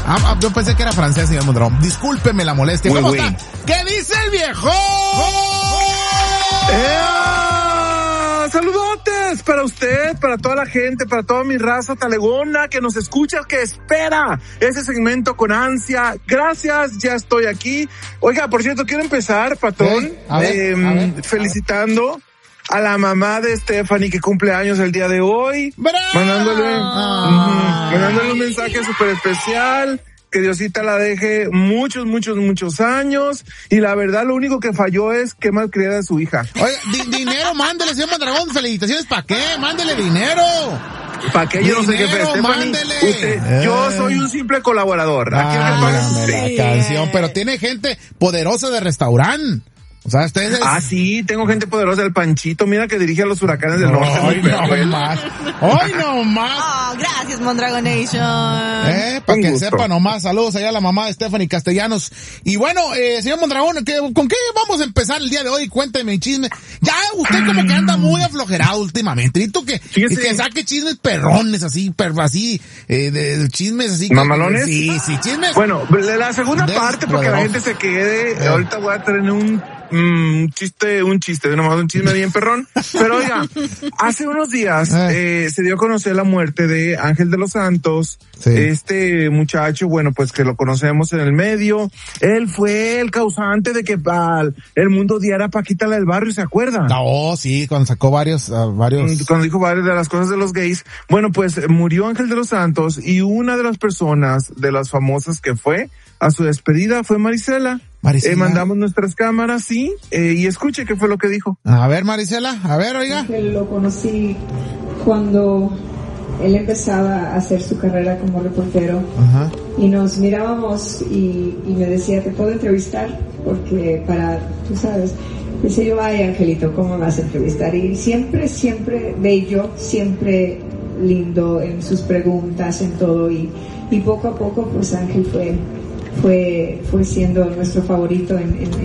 Yo pensé que era francés, señor Mondragón. Discúlpeme la molestia. ¿Cómo está? ¿Qué dice el viejo? Saludotes para usted, para toda la gente, para toda mi raza talegona que nos escucha, que espera ese segmento con ansia. Gracias, ya estoy aquí. Oiga, por cierto, quiero empezar, patrón, a ver. felicitando a la mamá de Stephanie que cumple años el día de hoy. ¡Bravo! Mandándole un mensaje súper especial. Que Diosita la deje muchos años. Y la verdad, lo único que falló es que malcriada es su hija. Oye, dinero, mándele, señor Mondragón. Felicitaciones, ¿para qué? Mándele dinero. ¿Para qué? Yo no sé qué fue, Stephanie. Yo soy un simple colaborador. Aquí la canción, pero tiene gente poderosa de restaurante. O sea, ustedes... sí, tengo gente poderosa, el Panchito, mira que dirige a los Huracanes del Norte. ¡Hoy no más! ¡Hoy no más! Oh, gracias, Mondragonation. Para que sepa nomás, saludos allá a la mamá de Stephanie Castellanos. Y bueno, señor Mondragón, ¿con qué vamos a empezar el día de hoy? Cuénteme chisme. Ya usted como que anda muy aflojerado últimamente. Necesito que saque chismes perrones, así, de chismes así. ¿Mamalones? Sí, chismes. Bueno, la segunda parte, porque la gente se quede, ahorita voy a tener un chiste, nomás un chisme bien perrón. Pero oiga, hace unos días se dio a conocer la muerte de Ángel de los Santos. Sí. Este muchacho, bueno, pues que lo conocemos en el medio. Él fue el causante de que el mundo odiara a Paquita la del Barrio, ¿se acuerda? Sí, cuando sacó varios. Cuando dijo varias de las cosas de los gays. Bueno, pues murió Ángel de los Santos y una de las personas, de las famosas que fue a su despedida fue Marisela. Mandamos nuestras cámaras, sí, y escuche qué fue lo que dijo. A ver, Marisela, oiga. Lo conocí cuando él empezaba a hacer su carrera como reportero. Ajá. Y nos mirábamos y me decía, ¿te puedo entrevistar? Porque tú sabes, dice yo, ay, Angelito, ¿cómo me vas a entrevistar? Y siempre bello, siempre lindo en sus preguntas, en todo, y poco a poco, pues Ángel fue siendo nuestro favorito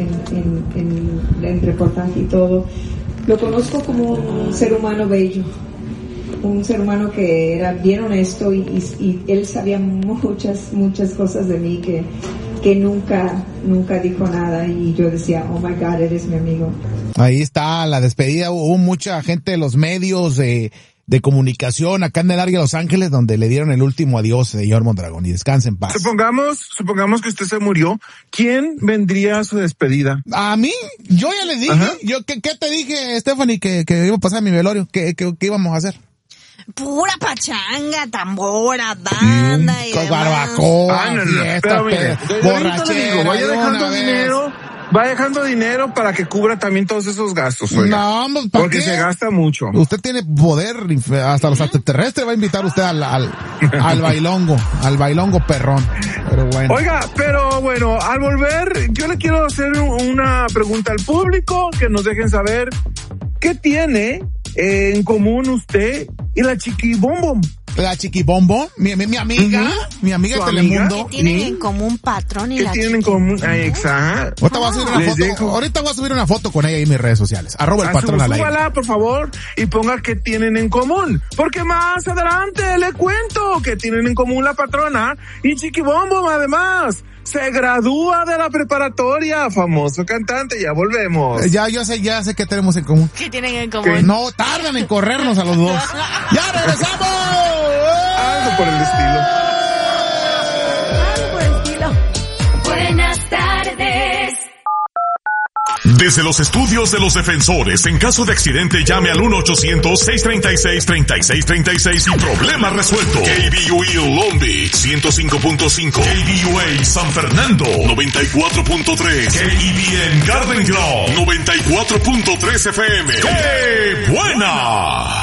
en reportaje y todo. Lo conozco como un ser humano bello, un ser humano que era bien honesto y él sabía muchas cosas de mí que nunca dijo nada, y yo decía, oh my God, eres mi amigo. Ahí está la despedida. Hubo mucha gente de los medios de comunicación acá en el área de Los Ángeles donde le dieron el último adiós, señor Mondragón, y descanse en paz. Supongamos que usted se murió. ¿Quién vendría a su despedida? A mí, yo ya le dije. Ajá. ¿Qué te dije, Stephanie, que iba a pasar mi velorio? ¿Qué íbamos a hacer? Pura pachanga, tambora, banda y barbacoa, fiesta, borrachera. Va dejando dinero para que cubra también todos esos gastos, oiga. No, porque qué? Se gasta mucho. Usted tiene poder, hasta los extraterrestres va a invitar usted al bailongo perrón. Pero bueno. Oiga, pero bueno, al volver, yo le quiero hacer una pregunta al público, que nos dejen saber qué tiene en común usted y la Chiquibombom. La Chiquibombom, mi amiga, mi amiga de Telemundo. ¿Qué tienen en común, patrón? ¿Qué tienen en común? Exacto. Ahorita voy a subir una foto con ella en mis redes sociales. @ el patrón al aire. Súbala, por favor, y ponga qué tienen en común. Porque más adelante le cuento qué tienen en común la patrona y Chiquibombom, además. Se gradúa de la preparatoria, famoso cantante, ya volvemos. Ya sé qué tenemos en común. ¿Qué tienen en común? No tardan en corrernos a los dos. ¡Ya regresamos! Algo por el estilo. Buenas tardes. Desde los estudios de los defensores, en caso de accidente llame al 1-800-636-3636 y problema resuelto. KBUE Long Beach 105.5, KBUA San Fernando 94.3, KEBN Garden Grove 94.3 FM. ¡Qué buena!